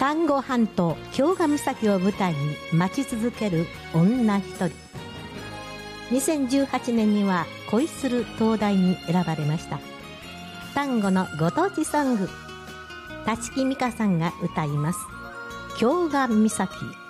丹後半島京賀岬を舞台に待ち続ける女一人。2018年には恋する灯台に選ばれました。丹後のご当地ソング、立木美香さんが歌います。京賀岬。